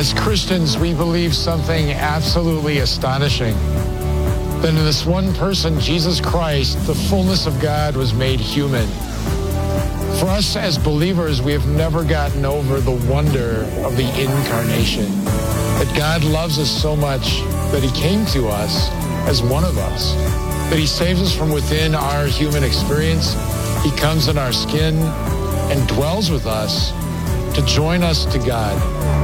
As Christians, we believe something absolutely astonishing. That in this one person, Jesus Christ, the fullness of God was made human. For us as believers, we have never gotten over the wonder of the incarnation. That God loves us so much that he came to us as one of us. That he saves us from within our human experience. He comes in our skin and dwells with us to join us to God.